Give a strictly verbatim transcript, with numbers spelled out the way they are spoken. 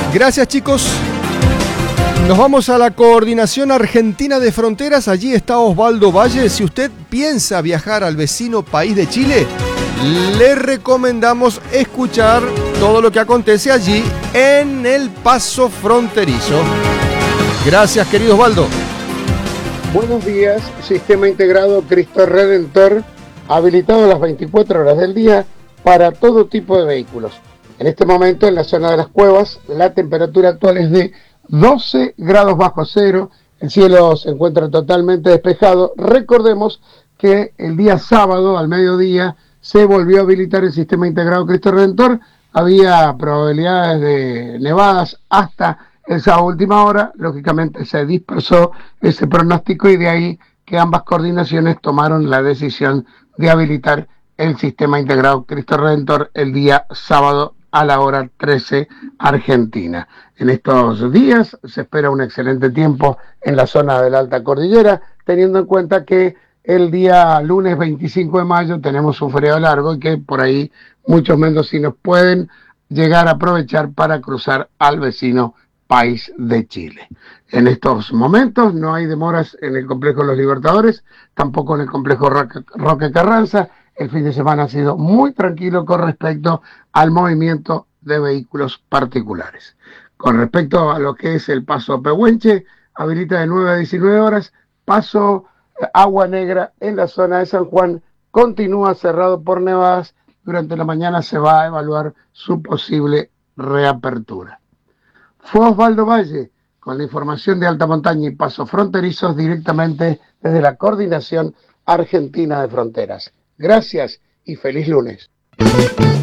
Gracias, chicos. Nos vamos a la Coordinación Argentina de Fronteras. Allí está Osvaldo Valle. Si usted piensa viajar al vecino país de Chile, le recomendamos escuchar todo lo que acontece allí en el paso fronterizo. Gracias, querido Osvaldo. Buenos días. Sistema integrado Cristo Redentor, habilitado las veinticuatro horas del día para todo tipo de vehículos. En este momento, en la zona de las Cuevas, la temperatura actual es de doce grados bajo cero. El cielo se encuentra totalmente despejado. Recordemos que el día sábado, al mediodía, se volvió a habilitar el sistema integrado Cristo Redentor. Había probabilidades de nevadas hasta esa última hora. Lógicamente se dispersó ese pronóstico y de ahí que ambas coordinaciones tomaron la decisión de habilitar el sistema integrado Cristo Redentor el día sábado a la hora trece Argentina. En estos días se espera un excelente tiempo en la zona de la Alta Cordillera, teniendo en cuenta que el día lunes veinticinco de mayo tenemos un feriado largo y que por ahí muchos mendocinos pueden llegar a aprovechar para cruzar al vecino país de Chile. En estos momentos no hay demoras en el complejo Los Libertadores, tampoco en el complejo Roque, Roque Carranza. El fin de semana ha sido muy tranquilo con respecto al movimiento de vehículos particulares. Con respecto a lo que es el paso Pehuenche, habilita de nueve a diecinueve horas, paso Agua Negra en la zona de San Juan continúa cerrado por nevadas. Durante la mañana se va a evaluar su posible reapertura. Fue Osvaldo Valle con la información de alta montaña y pasos fronterizos directamente desde la Coordinación Argentina de Fronteras. Gracias y feliz lunes.